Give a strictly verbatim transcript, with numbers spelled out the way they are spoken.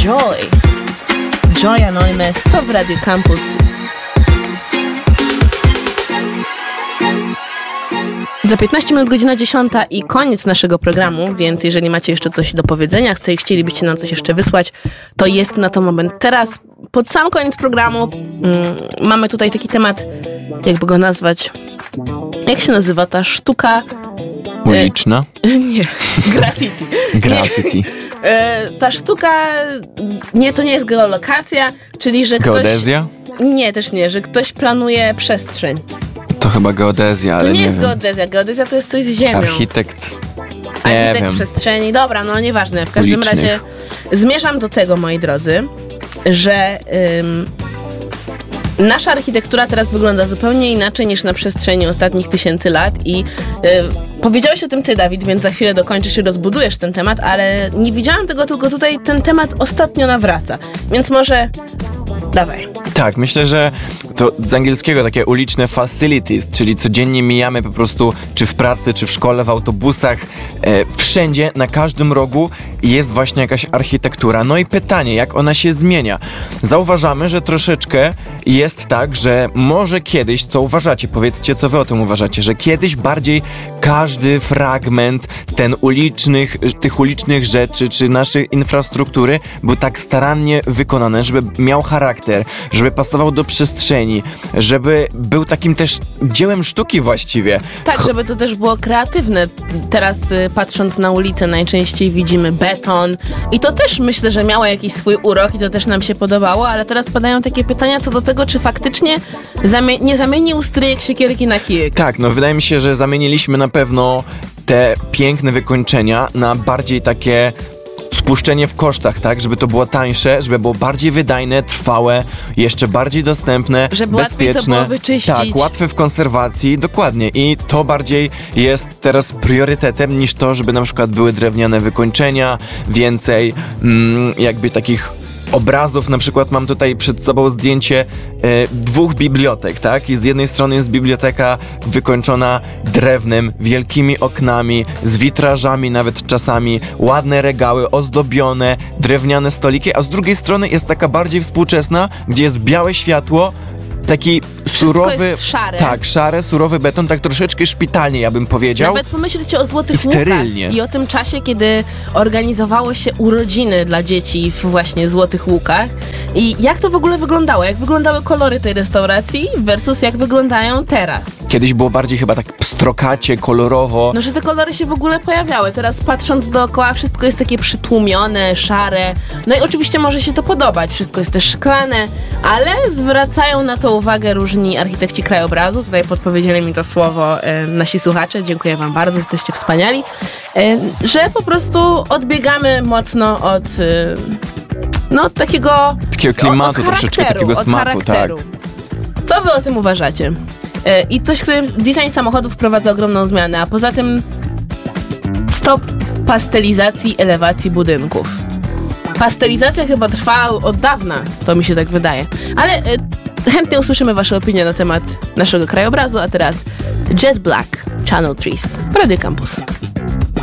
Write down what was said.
Joy. Joy Anonymous to w Radio Campus. Za piętnaście minut godzina dziesiąta i koniec naszego programu, więc jeżeli macie jeszcze coś do powiedzenia, chce i chcielibyście nam coś jeszcze wysłać, to jest na to moment. Teraz, pod sam koniec programu, mm, mamy tutaj taki temat, jakby go nazwać, jak się nazywa ta sztuka? Uliczna? E, nie, graffiti. Graffiti. Nie. E, ta sztuka, nie, to nie jest geolokacja, czyli że ktoś... Geodezja? Nie, też nie, że ktoś planuje przestrzeń. To chyba geodezja, ale to nie, nie jest wiem. geodezja. Geodezja to jest coś z ziemią. Architekt. Architekt Nie wiem. przestrzeni. Dobra, no nieważne. W każdym Ulicznych. razie zmierzam do tego, moi drodzy, że ym, nasza architektura teraz wygląda zupełnie inaczej niż na przestrzeni ostatnich tysięcy lat i y, powiedziałeś o tym ty, Dawid, więc za chwilę dokończysz i rozbudujesz ten temat, ale nie widziałam tego, tylko tutaj ten temat ostatnio nawraca. Więc może dawaj. Tak, myślę, że to z angielskiego takie uliczne facilities, czyli codziennie mijamy po prostu, czy w pracy, czy w szkole, w autobusach, e, wszędzie, na każdym rogu jest właśnie jakaś architektura. No i pytanie, jak ona się zmienia? Zauważamy, że troszeczkę jest tak, że może kiedyś, co uważacie, powiedzcie, co wy o tym uważacie, że kiedyś bardziej każdy fragment ten ulicznych, tych ulicznych rzeczy, czy naszej infrastruktury był tak starannie wykonany, żeby miał charakter, żeby pasował do przestrzeni, żeby był takim też dziełem sztuki właściwie. Tak, żeby to też było kreatywne. Teraz y, patrząc na ulicę najczęściej widzimy beton i to też myślę, że miało jakiś swój urok i to też nam się podobało, ale teraz padają takie pytania co do tego, czy faktycznie zamie- nie zamienił stryjek siekierki na kijek. Tak, no wydaje mi się, że zamieniliśmy na pewno te piękne wykończenia na bardziej takie spuszczenie w kosztach, tak? Żeby to było tańsze, żeby było bardziej wydajne, trwałe, jeszcze bardziej dostępne, żeby bezpieczne. łatwiej to było wyczyścić. Tak, łatwe w konserwacji, dokładnie. I to bardziej jest teraz priorytetem niż to, żeby na przykład były drewniane wykończenia, więcej mm, jakby takich obrazów. Na przykład mam tutaj przed sobą zdjęcie e, dwóch bibliotek, tak? I z jednej strony jest biblioteka wykończona drewnem, wielkimi oknami, z witrażami nawet czasami, ładne regały, ozdobione, drewniane stoliki, a z drugiej strony jest taka bardziej współczesna, gdzie jest białe światło, taki surowy, jest szare. tak, szare, surowy beton, tak troszeczkę szpitalnie, ja bym powiedział. Nawet pomyślcie o Złotych I sterylnie. Łukach i o tym czasie, kiedy organizowało się urodziny dla dzieci w właśnie Złotych Łukach. I jak to w ogóle wyglądało? Jak wyglądały kolory tej restauracji versus jak wyglądają teraz? Kiedyś było bardziej chyba tak pstrokacie, kolorowo. No, że te kolory się w ogóle pojawiały. Teraz patrząc dookoła, wszystko jest takie przytłumione, szare. No i oczywiście może się to podobać. Wszystko jest też szklane, ale zwracają na to uwagę różni architekci krajobrazu. Tutaj podpowiedzieli mi to słowo e, nasi słuchacze. Dziękuję wam bardzo, jesteście wspaniali. E, że po prostu odbiegamy mocno od e, no od takiego Takiego klimatu, od, od troszeczkę takiego od smaku, charakteru. tak. Co wy o tym uważacie? E, I coś, którym design samochodów wprowadza ogromną zmianę, a poza tym stop pastelizacji elewacji budynków. Pastelizacja chyba trwa od dawna, to mi się tak wydaje. Ale e, chętnie usłyszymy wasze opinie na temat naszego krajobrazu, a teraz Jet Black, Channel Trees, Radio Campus.